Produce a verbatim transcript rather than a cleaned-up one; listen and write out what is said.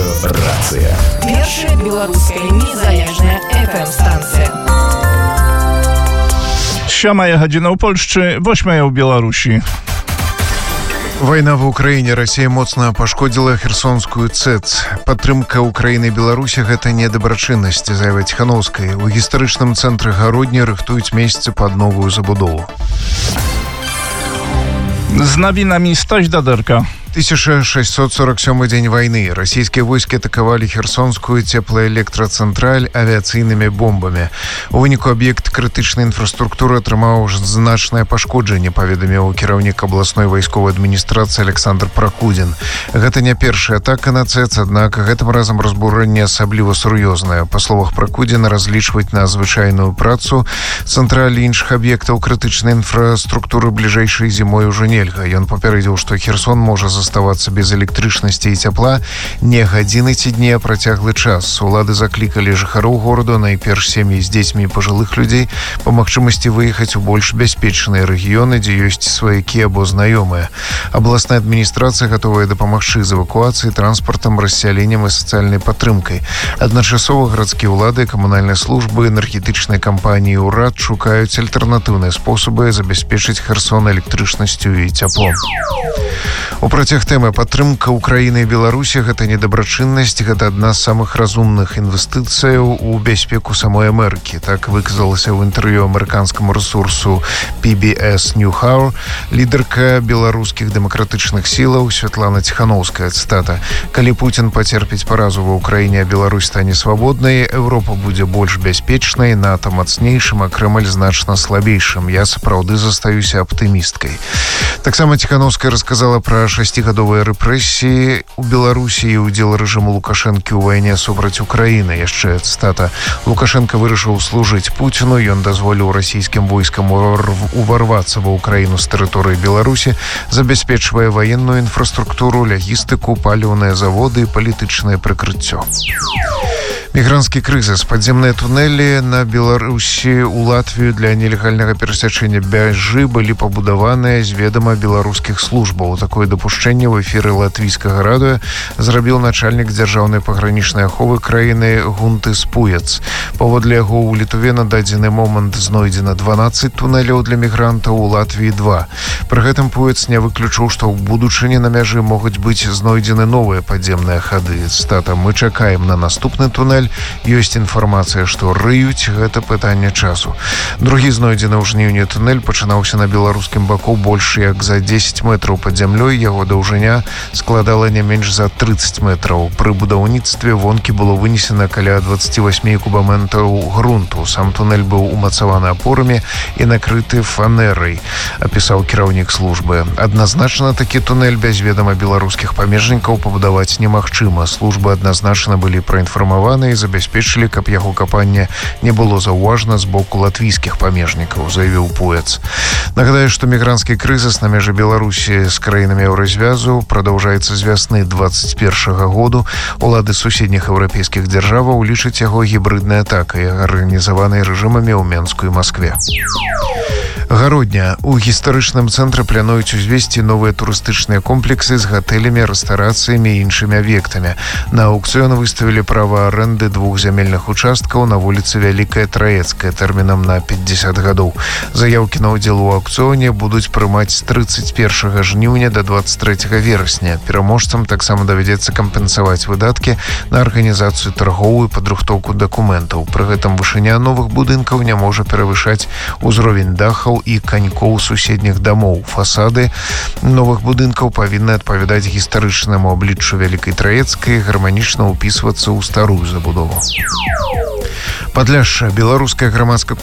Рацыя. Першая беларуская незалежная эф эм-станцыя. Сьомая гадзіна ў Польшчы, восьмая ў Беларусі. Вайна ва ўкраіне. Расія моцна пашкодзіла херсонскую цэц. Падтрымка Украіны і Беларусі – гэта не дабрачыннасць, заявіла Ціханаўская. У гістарычным цэнтры Гародні рыхтуюць месцы пад новую забудову. З навінамі Стась Дадэрка. тысяча шестьсот сорок седьмой день войны. Российские войски атаковали Херсонскую теплоэлектроцентраль авиационными бомбами. У выніку объект критичной инфраструктуры атрымаў значное пашкоджанне, паведаміў кіраўнік областной войсковой администрации Александр Прокудин. Гэта не первая атака на ЦЭЦ, однако гэтым разам разбурэнне асабліва сур'ёзнае. По словах Прокудина, разлічваць на звычайную працу цэнтралі іншых аб'ектаў критичной инфраструктуры ближайшей зимой уже нельга. Ён папярэдзіў, што Херсон можа заставацца без электрычнасці і цяпла не гадзіны ці дні, а працяглы час. Улады заклікалі жыхароў гораду, найперш сем'і з дзецьмі і пажылых людзей, па магчымасці выехаць у больш бяспечныя рэгіёны, дзе ёсць сваякі або знаёмыя. Абласная адміністрацыя гатовая дапамагчы з эвакуацыяй, транспартам, рассяленнем і сацыяльнай падтрымкай. Адначасова гарадскія ўлады, камунальныя службы, энергетычныя кампаніі і ўрад шукаюць альтэрнатыўныя спосабы забяспечыць Херсон электрычнасцю і цяплом. У працяг тэмы падтрымка Украіны і Беларусі – гэта недабрачыннасць, гэта адна з самых разумных інвестыцыяў у бяспеку самой Амерыкі. Так выказалася ў інтэрв'ю амерыканскаму рэсурсу пі би эс Newhour лідарка беларускіх дэмакратычных сілаў Святлана Ціханаўская. Цытата: «Калі Пуцін пацерпіць паразу ва Ўкраіне, а Беларусь стане свабоднай, Еўропа будзе больш бяспечнай, НАТО мацнейшым, а Крэмль значна слабейшым. Я сапраўды застаюся аптымісткай». Таксама Ціханаўская расказала пра шасцігадовыя рэпрэсіі у Беларусі і ўдзел рэжыму Лукашэнкі ў вайне супраць Украіны. Яшчэ цытата: «Лукашенко вырашыў служыць Пуціну, ён дазволіў расійскім войскам уварвацца ва Украіну з тэрыторыі Беларусі, забяспечвае ваенную інфраструктуру, лагістыку, паліўныя заводы і палітычнае прыкрыццё». Мігранцкі крызіс. Падземныя тунэлі на Беларусі ў Латвію для нелегальнага перасячэння бяжы былі пабудаваныя з ведама беларускіх службаў. Такое дапушчэнне ў эфіры латвійскага радыё зрабіў начальнік дзяржаўнай пагранічнай аховы краіны Гунты Спуец. Паводле яго, у Літве на дадзены момант знойдзена дванаццаць тунэляў для мігрантаў, у Латвіі два. Пры гэтым Пуец не выключыў, што ў будучыні на мяжы могуць быць знойдзены новыя падземныя хады. Цытата: «Мы чакаем на наступны тунэль. Ёсць інфармацыя, што рыюць, гэта пытанне часу». Другі знойдзены ў жніўні тунэль пачынаўся на беларускім баку больш як за дзесяць метраў пад зямлёй, яго даўжыня складала не менш за трыццаць метраў. Пры будаўніцтве вонкі было вынесена каля дваццаць восем кубаментаў грунту. Сам тунэль быў умацаваны апорамі і накрыты фанерай, апісаў кіраўнік службы. Адназначна такі тунэль без ведама беларускіх памежнікаў пабудаваць немагчыма. Службы адназначна былі праінфармаваны і забяспечылі, каб яго капанне не было заўважна з боку латвійскіх памежнікаў, заявіў Пуец. Нагадаю, што мігранцкі крызіс на мяжы Беларусі з краінамі еўразвязу прадаўжаецца з вясны дваццаць першага году. Улады суседніх еўрапейскіх дзяржаваў лічаць яго гібрыднай атакай, арганізаванай рэжымамі ў Менску і Маскве. Гародня. У гістарычным цэнтры плануюць узвесці новыя турыстычныя комплексы з гатэлямі, рэстарацыямі і іншымі аб'ектамі. На аукцыён выставілі права арэнды двух зямельных участкаў на вуліцы Вялікая Траецкая тэрмінам на пятьдесят гадоў. Заяўкі на ўдзел у аукцыёне будуць прымаць з трыццаць першага жніўня да дваццаць трэцяга верасня. Пераможцам таксама давядзецца кампенсаваць выдаткі на арганізацыю таргоў і падрыхтоўку дакументаў. Пры гэтым вышыня новых будынкаў не можа перавышаць узровень дахаў і канькоў суседніх дамоў. Фасады новых будынкаў павінны адпавядаць гістарычнаму абліччу Вялікай Траецкай, гарманічна ўпісвацца ў старую забудову. Падляшша. Беларуская грамадская